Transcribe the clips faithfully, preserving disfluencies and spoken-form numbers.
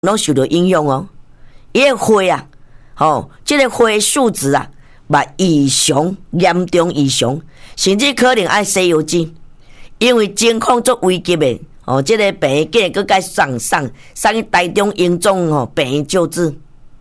拢受到影响哦。伊个血啊，吼，即、这个血数值啊，嘛异常严重异常，甚至可能爱西药剂，因为情况足危急的。哦，即、这个病竟然搁该送送送去台中荣总吼病院救治。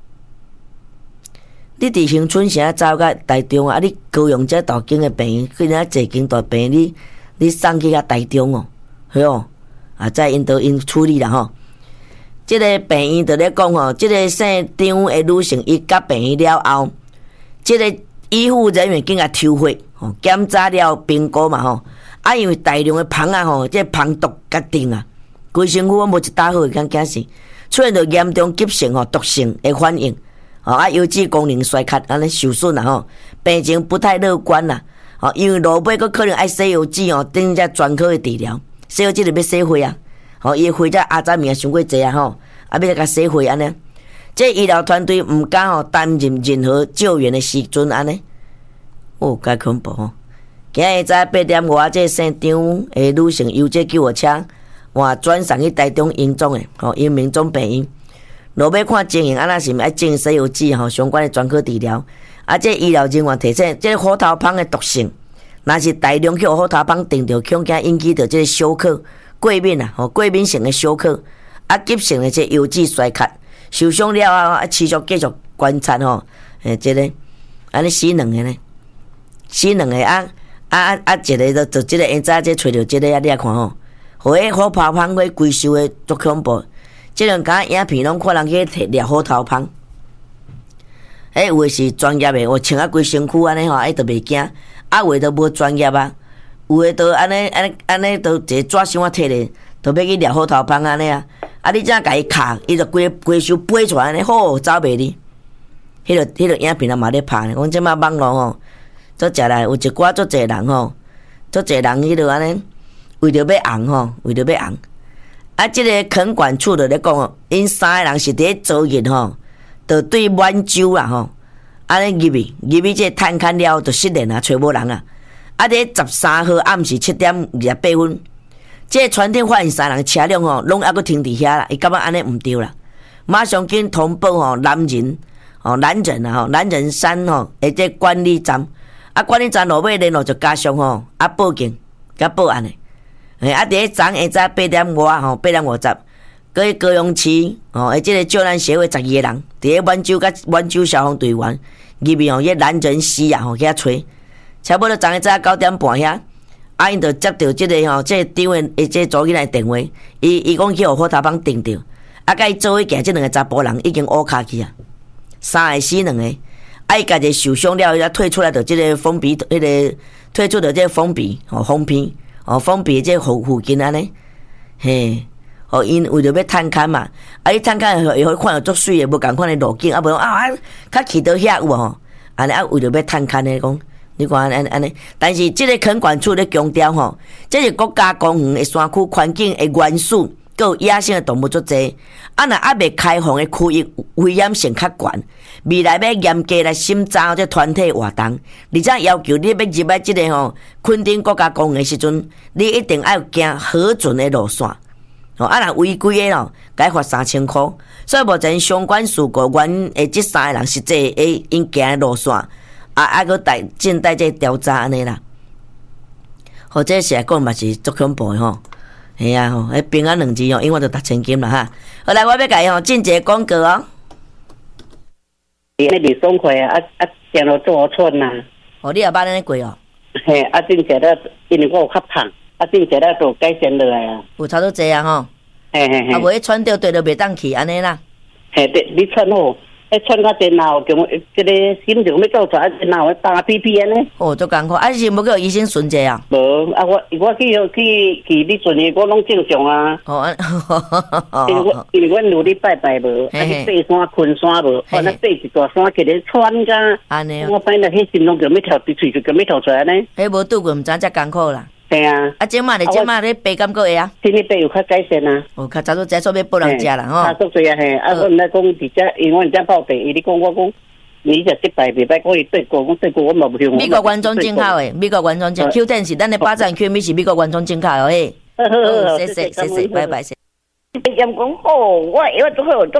你伫恒春城走到台中啊？你高雄这大间的病院，去那坐间大病院，你你送去啊台中哦，系哦，啊再因都因处理啦吼。即、这个病院就咧讲吼，即、这个姓张的女性，伊甲病院了后，即、这个医护人员竟然抽血，吼检查了评估嘛吼，啊因为大量的芳啊吼，即、这个、芳毒甲定啊，规身躯我无一打好敢惊死，出现着严重急性吼毒性的反应。哦啊，腰椎功能衰竭，安尼受损啦吼，病情不太乐观啦。哦，因为落尾佫可能爱西药剂哦，等只专科的治疗，西药剂就要洗血啊。哦，伊血才阿早面伤过济啊吼，啊要甲洗血安尼。这医疗团队毋敢吼担任任何救援的时阵安尼，哦，介恐怖吼！今日早八点外，这姓张的女性由这救护车换转送去台中荣总的，吼，因民众病院。落尾看情形，安那是毋爱种西药剂吼相关的专科治疗，啊，这医疗人员提醒，这虎头蜂的毒性，若是大量去虎头蜂叮着，恐惊引起着这个小可过敏啊，吼过敏性的小可，啊急性的这腰椎衰竭，受伤了后啊持续继续观察吼，诶，这个安尼死两个呢，死两个啊啊啊一个就就这个因早这找着这个啊，你来看吼，互迄虎头蜂迄规收的足恐怖。即两家影片拢看人去摕掠虎头蜂，迄有诶是专业诶，我穿啊规身躯安尼吼，伊都袂惊；啊，有诶都无专业啊，有诶都安尼安尼安尼都一个纸箱啊摕咧，都要去掠虎头蜂安尼啊。啊，你怎甲伊卡，伊就规规手飞出来安尼，好走袂哩。迄个迄个影片啊嘛咧拍呢，讲即马网络吼，做食来有一寡足侪人吼，足侪人迄落安尼，为着要红吼，为着要红。啊，即、这个垦管处就咧讲哦，因三个人是伫咧昨日吼，就对满洲啦吼，安尼入去入去这探勘了，就失联啊，找无人啊。啊，伫十三号暗时七点二十八分，这船顶发现三人车辆吼，拢还佫停伫遐啦，伊感觉安尼毋对啦，马上紧通报吼南人吼南人啊吼南人山吼，诶这管理站，啊管理站落尾联络就加上吼啊报警甲报案诶。诶，啊！伫咧昨下早八點外吼，八點五十，搁去高雄市吼，诶，即個救難協會十二個人，伫咧滿洲甲滿洲消防隊員入面吼，迄男人死啊吼，去遐找，差不多昨下早九點半遐，啊，因就接到即個吼，即個張誒誒，即個組囡仔電話，伊伊講去互虎頭蜂叮着，啊，甲伊做伙行，即兩個查甫人已經烏骹去啊，三個死兩個，啊，伊家己受傷了，伊才退出來着即個封閉，迄、那個退出着即個封閉吼封閉。哦，封闭这附附近安尼，嘿，哦，因为着要探勘嘛，啊，伊探勘会会看到足水诶，无共款诶路径，啊，无啊，较去到遐有吼，安尼啊，为着要探勘诶，讲你看安尼安尼，但是即个垦管处咧强调吼，这是国家公园诶山区环境诶元素，佮有野生诶动物足济，啊，若还未开放诶区域，危险性较悬。未来要严格来审查这团体活动，而且要求你要入来这个吼垦丁国家公园的时阵，你一定要行核准的路线。哦，啊，若违规的咯，该罚三千块。所以目前相关事故原诶，这三个人实际诶因行的路线，啊啊，佮带静待这调查安尼啦。或者是来讲嘛是足恐怖的吼，系啊吼，迄平安两字吼，因为就六千金啦哈。好来，我要甲伊吼进一个广告哦。 那袂爽快啊！啊啊，行路做寸呐。 哦，你也捌安尼过哦？ 嘿，啊，正常咧，因为我有较胖，啊，正常咧就改善落来啊。 有差不多这样吼。 嘿嘿嘿。 啊，无伊喘着对着袂当去安尼啦。 嘿，对，你喘好，迄喘到电脑，叫即个心情要做出来，电脑打屁屁安尼。 哦，足艰苦，啊是无叫医生巡者啊？ 无，啊我我去去去你阵诶，我拢正常啊。 哦， 因为我因为阮努力拜拜无，啊去爬山困山无，啊那爬一大山起来喘甲。 安尼。 我反正迄心拢叫要跳，伫喙就叫要跳出来呢。 迄无拄过，毋知遮艰苦啦。 系啊。啊， 即马咧，即马咧爬敢过会啊？ 今日爬有较改善啊。 哦，较早都在做要拨人食啦吼。 差足济啊嘿，啊我毋知讲伫遮，因为阮遮报地，伊咧讲我讲。你就失败，袂歹讲伊对过，讲对过我嘛不晓。 美国原装进口诶，美国原装进 Q ten 是咱的八站 Q 米是美国原装进口诶。 好好好， 谢谢谢谢，拜拜。 伊讲讲好，我我做好。